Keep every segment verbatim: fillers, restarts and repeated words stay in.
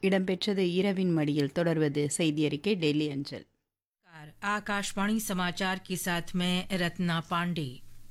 இடம்பெற்றது இரவின் மடியில். தொடர்வது செய்தியறிக்கை டெல்லி அஞ்சல். आकाशवाणी समाचार के साथ मैं रत्ना पांडे।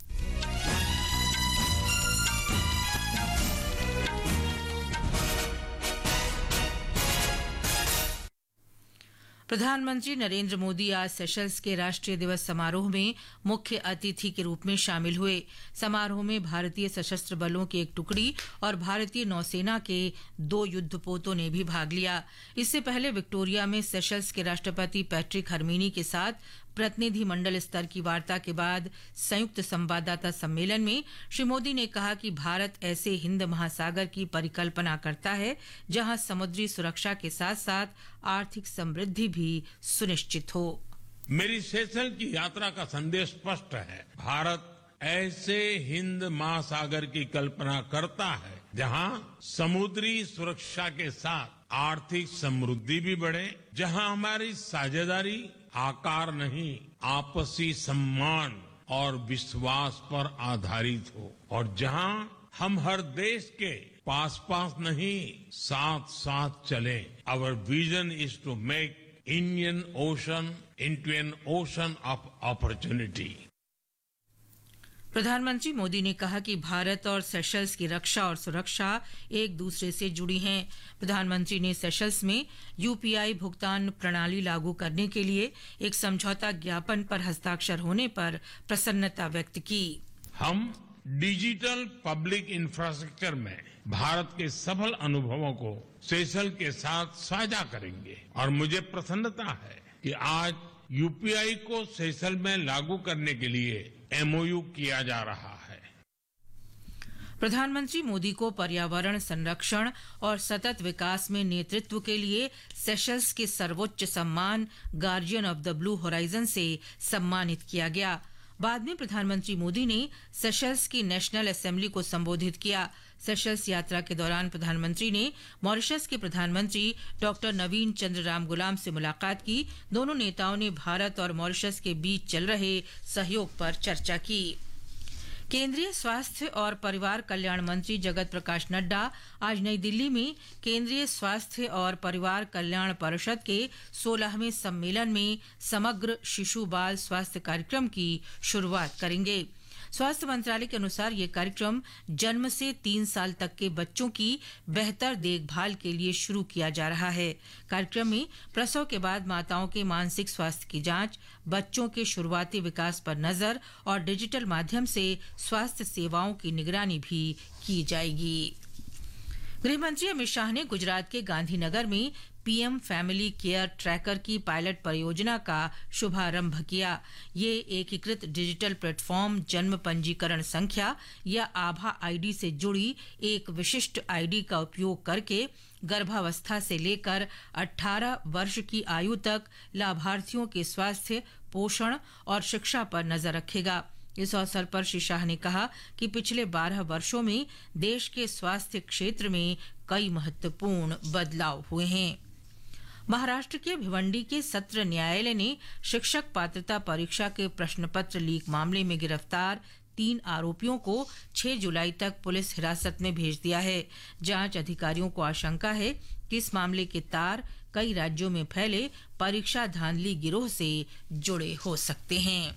प्रधानमंत्री नरेंद्र मोदी आज सेशल्स के राष्ट्रीय दिवस समारोह में मुख्य अतिथि के रूप में शामिल हुए। समारोह में भारतीय सशस्त्र बलों की एक टुकड़ी और भारतीय नौसेना के दो युद्धपोतों ने भी भाग लिया। इससे पहले विक्टोरिया में सेशल्स के राष्ट्रपति पैट्रिक हरमीनी के साथ प्रतिनिधि मंडल स्तर की वार्ता के बाद संयुक्त संवाददाता सम्मेलन में श्री मोदी ने कहा कि भारत ऐसे हिंद महासागर की परिकल्पना करता है जहां समुद्री सुरक्षा के साथ साथ आर्थिक समृद्धि भी सुनिश्चित हो। मेरी सेशल की यात्रा का संदेश स्पष्ट है। भारत ऐसे हिंद महासागर की कल्पना करता है जहां समुद्री सुरक्षा के साथ आर्थिक समृद्धि भी बढ़े, जहां हमारी साझेदारी आकार नहीं आपसी सम्मान और विश्वास पर आधारित हो, और जहां हम हर देश के पास पास नहीं साथ साथ चले। Our vision is to make Indian ocean into an ocean of opportunity. प्रधानमंत्री मोदी ने कहा कि भारत और सेशल्स की रक्षा और सुरक्षा एक दूसरे से जुड़ी हैं। प्रधानमंत्री ने सेशल्स में यूपीआई भुगतान प्रणाली लागू करने के लिए एक समझौता ज्ञापन पर हस्ताक्षर होने पर प्रसन्नता व्यक्त की। हम डिजिटल पब्लिक इंफ्रास्ट्रक्चर में भारत के सफल अनुभवों को सेशल के साथ साझा करेंगे, और मुझे प्रसन्नता है कि आज यूपीआई को सेशल में लागू करने के लिए एमओयू किया जा रहा है। प्रधानमंत्री मोदी को पर्यावरण संरक्षण और सतत विकास में नेतृत्व के लिए सेशल्स के सर्वोच्च सम्मान guardian of the blue horizon से सम्मानित किया गया। बाद में प्रधानमंत्री मोदी ने सेशल्स की नेशनल असेंबली को संबोधित किया। सेशल्स यात्रा के दौरान प्रधानमंत्री ने मॉरिशस के प्रधानमंत्री डॉक्टर नवीन चंद्र रामगुलाम से मुलाकात की। दोनों नेताओं ने भारत और मॉरिशस के बीच चल रहे सहयोग पर चर्चा की। केंद्रीय स्वास्थ्य और परिवार कल्याण मंत्री जगत प्रकाश नड्डा आज नई दिल्ली में केंद्रीय स्वास्थ्य और परिवार कल्याण परिषद के सोलहवें सम्मेलन में समग्र शिशु बाल स्वास्थ्य कार्यक्रम की शुरुआत करेंगे। स्वास्थ्य मंत्रालय के अनुसार ये कार्यक्रम जन्म से तीन साल तक के बच्चों की बेहतर देखभाल के लिए शुरू किया जा रहा है। कार्यक्रम में प्रसव के बाद माताओं के मानसिक स्वास्थ्य की जांच, बच्चों के शुरुआती विकास पर नजर और डिजिटल माध्यम से स्वास्थ्य सेवाओं की निगरानी भी की जाएगी। गृहमंत्री अमित शाह ने गुजरात के गांधीनगर में पीएम फैमिली केयर ट्रैकर की पायलट परियोजना का शुभारंभ किया। ये एकीकृत डिजिटल प्लेटफॉर्म जन्म पंजीकरण संख्या या आभा आईडी से जुड़ी एक विशिष्ट आईडी का उपयोग करके गर्भावस्था से लेकर अठारह वर्ष की आयु तक लाभार्थियों के स्वास्थ्य, पोषण और शिक्षा पर नजर रखेगा। इस अवसर पर श्री शाह ने कहा कि पिछले बारह वर्षों में देश के स्वास्थ्य क्षेत्र में कई महत्वपूर्ण बदलाव हुए हैं। महाराष्ट्र के भिवंडी के सत्र न्यायालय ने शिक्षक पात्रता परीक्षा के प्रश्न पत्र लीक मामले में गिरफ्तार तीन आरोपियों को छह जुलाई तक पुलिस हिरासत में भेज दिया है। जांच अधिकारियों को आशंका है कि इस मामले के तार कई राज्यों में फैले परीक्षा धांधली गिरोह से जुड़े हो सकते हैं।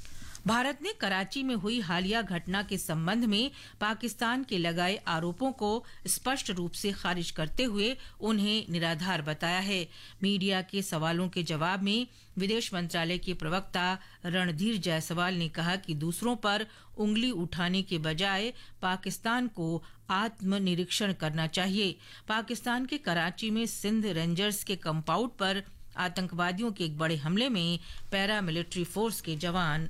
भारत ने कराची में हुई हालिया घटना के संबंध में पाकिस्तान के लगाए आरोपों को स्पष्ट रूप से खारिज करते हुए उन्हें निराधार बताया है। मीडिया के सवालों के जवाब में विदेश मंत्रालय के प्रवक्ता रणधीर जायसवाल ने कहा कि दूसरों पर उंगली उठाने के बजाय पाकिस्तान को आत्मनिरीक्षण करना चाहिए। पाकिस्तान के कराची में सिंध रेंजर्स के कंपाउंड पर आतंकवादियों के एक बड़े हमले में पैरामिलिट्री फोर्स के जवान